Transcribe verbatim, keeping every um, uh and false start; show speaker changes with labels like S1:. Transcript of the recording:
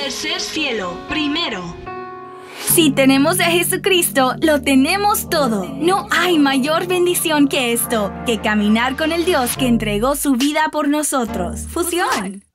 S1: Tercer cielo, primero.
S2: Si tenemos a Jesucristo, lo tenemos todo. No hay mayor bendición que esto, que caminar con el Dios que entregó su vida por nosotros. Fusión.